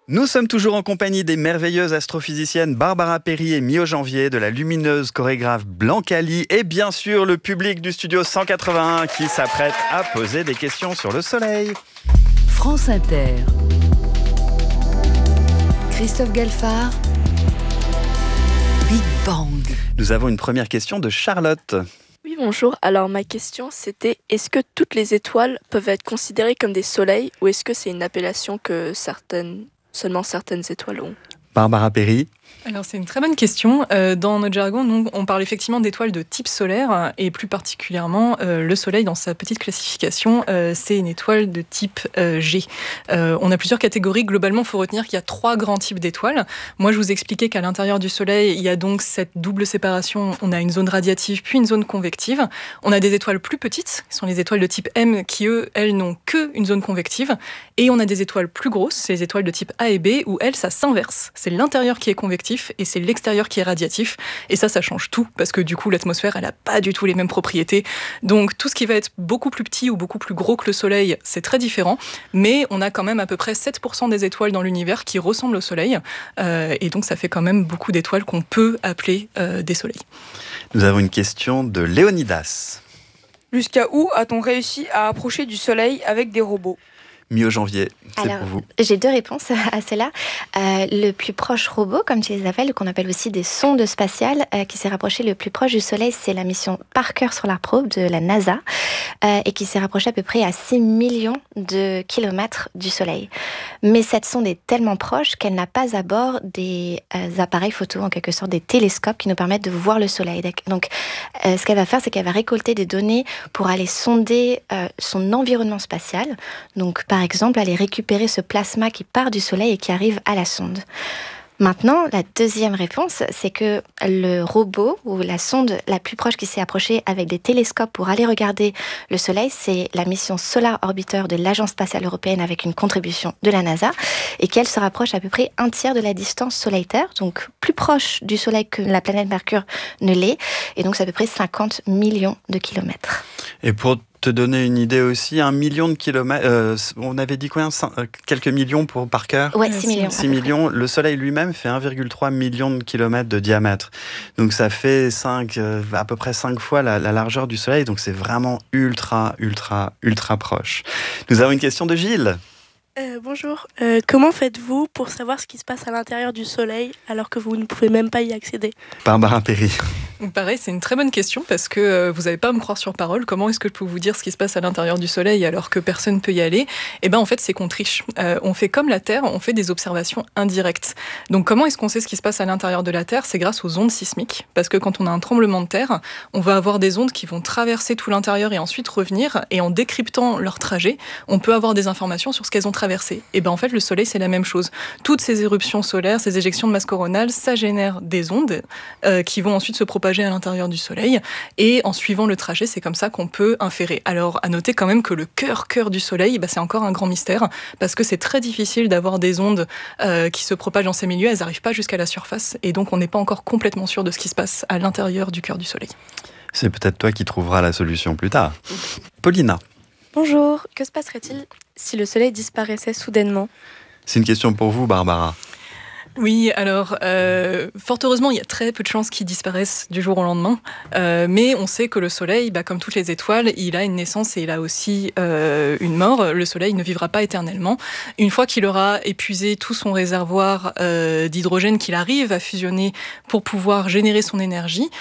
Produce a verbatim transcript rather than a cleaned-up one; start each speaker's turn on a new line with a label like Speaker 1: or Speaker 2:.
Speaker 1: Nous sommes toujours en compagnie des merveilleuses astrophysiciennes Barbara Perry et Mio Janvier, de la lumineuse chorégraphe Blancali et bien sûr le public du studio cent quatre-vingt-un qui s'apprête à poser des questions sur le soleil.
Speaker 2: France Inter. Christophe Galfard. Big Bang.
Speaker 1: Nous avons une première question de Charlotte.
Speaker 3: Oui, bonjour. Alors ma question c'était, est-ce que toutes les étoiles peuvent être considérées comme des soleils ou est-ce que c'est une appellation que certaines, seulement certaines étoiles ont ?
Speaker 1: Barbara Perry.
Speaker 4: Alors c'est une très bonne question. Euh, dans notre jargon, nous, on parle effectivement d'étoiles de type solaire et plus particulièrement euh, le Soleil dans sa petite classification, euh, c'est une étoile de type euh, G. Euh, on a plusieurs catégories. Globalement, il faut retenir qu'il y a trois grands types d'étoiles. Moi, je vous expliquais qu'à l'intérieur du Soleil, il y a donc cette double séparation. On a une zone radiative puis une zone convective. On a des étoiles plus petites, qui sont les étoiles de type M, qui eux, elles n'ont qu'une zone convective. Et on a des étoiles plus grosses, c'est les étoiles de type A et B, où elles, ça s'inverse. C'est l'intérieur qui est convectif et c'est l'extérieur qui est radiatif. Et ça, ça change tout, parce que du coup, l'atmosphère, elle n'a pas du tout les mêmes propriétés. Donc, tout ce qui va être beaucoup plus petit ou beaucoup plus gros que le Soleil, c'est très différent. Mais on a quand même à peu près sept pour cent des étoiles dans l'univers qui ressemblent au Soleil. Euh, et donc, ça fait quand même beaucoup d'étoiles qu'on peut appeler euh, des soleils.
Speaker 1: Nous avons une question de Léonidas.
Speaker 5: Jusqu'à où a-t-on réussi à approcher du Soleil avec des robots ?
Speaker 1: Mio Janvier, c'est
Speaker 6: Alors,
Speaker 1: pour vous.
Speaker 6: J'ai deux réponses à cela. Euh, le plus proche robot, comme tu les appelles, qu'on appelle aussi des sondes spatiales, euh, qui s'est rapproché le plus proche du Soleil, c'est la mission Parker Solar Probe de la NASA, euh, et qui s'est rapprochée à peu près à six millions de kilomètres du Soleil. Mais cette sonde est tellement proche qu'elle n'a pas à bord des euh, appareils photo, en quelque sorte des télescopes qui nous permettent de voir le Soleil. Donc, euh, ce qu'elle va faire, c'est qu'elle va récolter des données pour aller sonder euh, son environnement spatial. Donc, par exemple, aller récupérer ce plasma qui part du Soleil et qui arrive à la sonde. Maintenant, la deuxième réponse, c'est que le robot ou la sonde la plus proche qui s'est approchée avec des télescopes pour aller regarder le Soleil, c'est la mission Solar Orbiter de l'Agence spatiale européenne avec une contribution de la NASA et qu'elle se rapproche à peu près un tiers de la distance Soleil-Terre, donc plus proche du Soleil que la planète Mercure ne l'est, et donc c'est à peu près cinquante millions de kilomètres.
Speaker 1: Et pour te donner une idée aussi, un million de kilomètres, euh, on avait dit combien, cinq, euh, quelques millions pour Parker ?
Speaker 6: Ouais, six millions.
Speaker 1: six millions. Le Soleil lui-même fait un virgule trois million de kilomètres de diamètre. Donc ça fait cinq, euh, à peu près cinq fois la, la largeur du Soleil. Donc c'est vraiment ultra, ultra, ultra proche. Nous avons une question de Gilles.
Speaker 3: Euh, bonjour. Euh, comment faites-vous pour savoir ce qui se passe à l'intérieur du Soleil alors que vous ne pouvez même pas y accéder ?
Speaker 1: Barbara Perry.
Speaker 4: Pareil, c'est une très bonne question parce que euh, vous n'allez pas à me croire sur parole. Comment est-ce que je peux vous dire ce qui se passe à l'intérieur du Soleil alors que personne ne peut y aller ? Eh bien, en fait, c'est qu'on triche. Euh, on fait comme la Terre, on fait des observations indirectes. Donc, comment est-ce qu'on sait ce qui se passe à l'intérieur de la Terre ? C'est grâce aux ondes sismiques. Parce que quand on a un tremblement de terre, on va avoir des ondes qui vont traverser tout l'intérieur et ensuite revenir. Et en décryptant leur trajet, on peut avoir des informations sur ce qu'elles ont traversé. Et bien, en fait, le Soleil, c'est la même chose. Toutes ces éruptions solaires, ces éjections de masse coronale, ça génère des ondes euh, qui vont ensuite se propager à l'intérieur du Soleil, et en suivant le trajet, c'est comme ça qu'on peut inférer. Alors, à noter quand même que le cœur, cœur du Soleil, bah, c'est encore un grand mystère, parce que c'est très difficile d'avoir des ondes euh, qui se propagent dans ces milieux, elles n'arrivent pas jusqu'à la surface, et donc on n'est pas encore complètement sûr de ce qui se passe à l'intérieur du cœur du Soleil.
Speaker 1: C'est peut-être toi qui trouveras la solution plus tard. Paulina.
Speaker 7: Bonjour, que se passerait-il si le Soleil disparaissait soudainement ?
Speaker 1: C'est une question pour vous, Barbara.
Speaker 4: Oui, alors, euh, fort heureusement, il y a très peu de chances qu'il disparaisse du jour au lendemain. Euh, mais on sait que le Soleil, bah, comme toutes les étoiles, il a une naissance et il a aussi euh, une mort. Le Soleil ne vivra pas éternellement. Une fois qu'il aura épuisé tout son réservoir euh, d'hydrogène qu'il arrive à fusionner pour pouvoir générer son énergie,